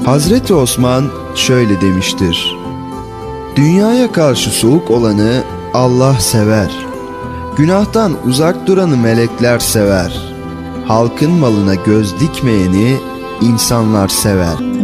Hazreti Osman şöyle demiştir: dünyaya karşı soğuk olanı Allah sever. Günahtan uzak duranı melekler sever. Halkın malına göz dikmeyeni insanlar sever.